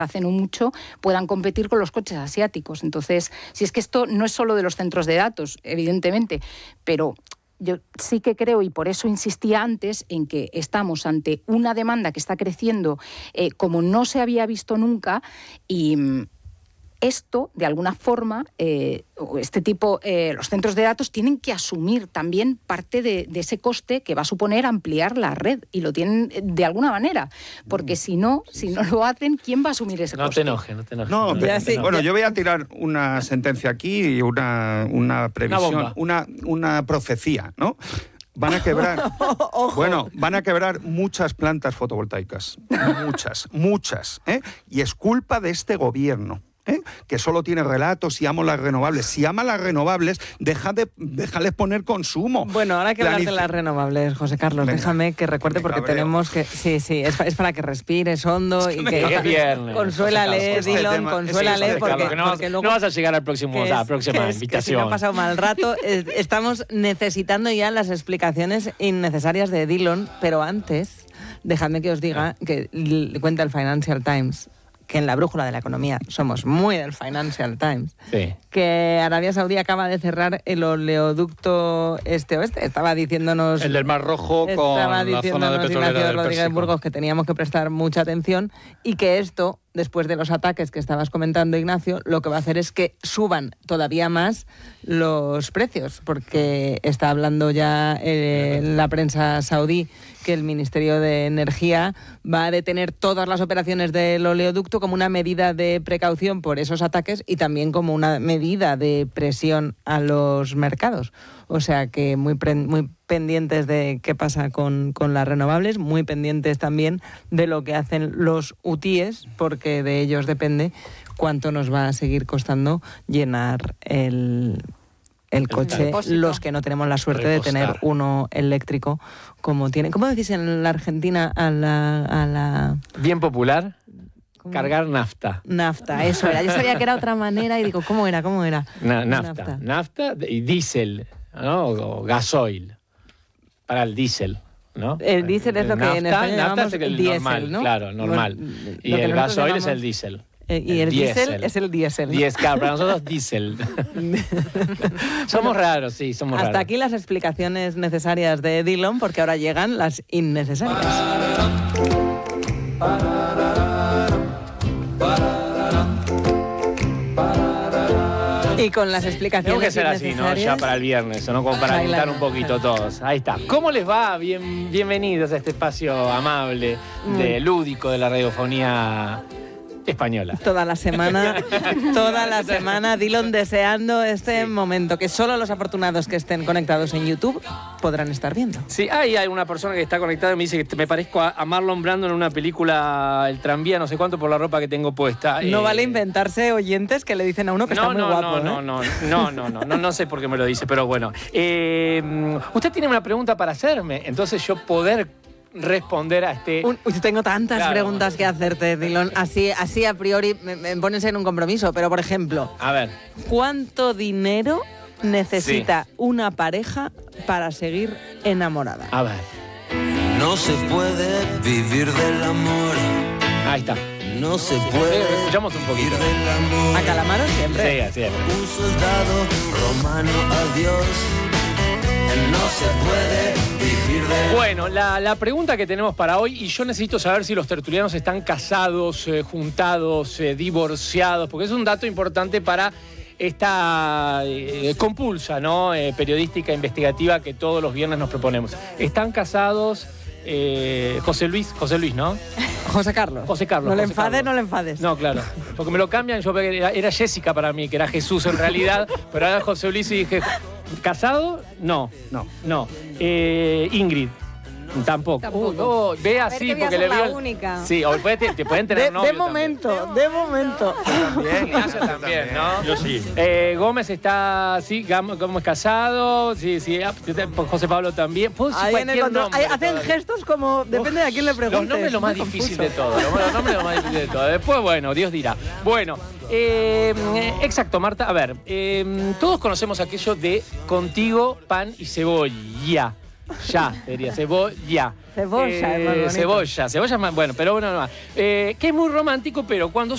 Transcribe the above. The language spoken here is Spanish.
hace no mucho, puedan competir con los coches asiáticos. Entonces, si es que esto no es solo de los centros de datos, evidentemente, pero yo sí que creo, y por eso insistía antes, en que estamos ante una demanda que está creciendo como no se había visto nunca, y esto, de alguna forma, este tipo, los centros de datos tienen que asumir también parte de ese coste que va a suponer ampliar la red, y lo tienen de alguna manera, porque si no lo hacen, ¿quién va a asumir ese coste? No te enojes. No, pero, bueno, yo voy a tirar una sentencia aquí y una previsión, una profecía, ¿no? Van a quebrar, van a quebrar muchas plantas fotovoltaicas, muchas, y es culpa de este gobierno. Que solo tiene relatos y amo las renovables. Si ama las renovables, déjales poner consumo. Bueno, ahora hay que hablar de las renovables, José Carlos. Venga, déjame que recuerde, porque tenemos que... Sí, es para que respires hondo y que... Consuélale, Dillon, consuélale, porque no vas a llegar al próximo, a la próxima invitación. Que si no ha pasado mal rato, estamos necesitando ya las explicaciones innecesarias de Dillon, pero antes, dejadme que os diga que cuenta el Financial Times, que en la brújula de la economía somos muy del Financial Times, que Arabia Saudí acaba de cerrar el oleoducto este-oeste. Estaba diciéndonos... El del Mar Rojo con la zona de petrolera del Rodríguez Burgos, que teníamos que prestar mucha atención, y que esto, después de los ataques que estabas comentando, Ignacio, lo que va a hacer es que suban todavía más los precios, porque está hablando ya la prensa saudí que el Ministerio de Energía va a detener todas las operaciones del oleoducto como una medida de precaución por esos ataques y también como una medida de presión a los mercados. O sea que muy pendientes de qué pasa con las renovables, muy pendientes también de lo que hacen los hutíes, porque de ellos depende cuánto nos va a seguir costando llenar el coche, los que no tenemos la suerte de tener uno eléctrico como tienen. ¿Cómo decís en la Argentina a la... Bien popular? Cargar nafta. Nafta, eso era. Yo sabía que era otra manera y digo, ¿cómo era? Nafta y diésel, ¿no? O gasoil, para el diésel, ¿no? El diésel es lo que en España llamamos el diésel, normal, ¿no? Claro, normal. Y el gasoil es el diésel. Y el diésel es el diésel, ¿no? Claro, para nosotros diésel. Somos raros, sí, somos raros. Hasta aquí las explicaciones necesarias de Dillon, porque ahora llegan las innecesarias. Y con las explicaciones tengo que ser así, ¿no? Ya para el viernes, ¿no? Como para alentar un poquito todos. Ahí está. ¿Cómo les va? Bienvenidos a este espacio amable, lúdico de la radiofonía española. Toda la semana, Dillon deseando este momento, que solo los afortunados que estén conectados en YouTube podrán estar viendo. Sí, hay una persona que está conectada y me dice que me parezco a Marlon Brando en una película El tranvía, no sé cuánto, por la ropa que tengo puesta. No vale inventarse oyentes que le dicen a uno que está muy guapo. No sé por qué me lo dice, pero bueno. Usted tiene una pregunta para hacerme, entonces yo poder responder a este... Tengo tantas preguntas que hacerte, Dillon. Así a priori me pones en un compromiso, pero por ejemplo... A ver. ¿Cuánto dinero necesita una pareja para seguir enamorada? A ver. No se puede vivir del amor. Ahí está. No se puede. Escuchamos un poquito. ¿A Calamaro siempre? Sí, siempre. Un soldado romano, adiós. No se puede vivir de... Bueno, la pregunta que tenemos para hoy, y yo necesito saber si los tertulianos están casados, juntados, divorciados, porque es un dato importante para esta compulsa, ¿no? Periodística, investigativa que todos los viernes nos proponemos. ¿Están casados? José Luis, ¿no? José Carlos. No le enfades. No, claro. Porque me lo cambian, yo era Jessica para mí, que era Jesús en realidad, pero ahora José Luis y dije, ¿casado? No. Ingrid. Tampoco. Ve así porque le vio. Única. Sí, o te pueden tener novio. De momento. También, ¿no? Yo sí. Gómez está, sí, Gómez casado, sí, José Pablo también. Ahí en el control, hacen gestos como, depende de a quién le preguntes. Los nombres es lo más difícil de todo. Después, bueno, Dios dirá. Bueno, exacto, Marta. A ver, todos conocemos aquello de contigo, pan y cebolla. Sería cebolla. Cebolla es más bonito. Cebolla es más, bueno, pero bueno, no. Que es muy romántico, pero cuando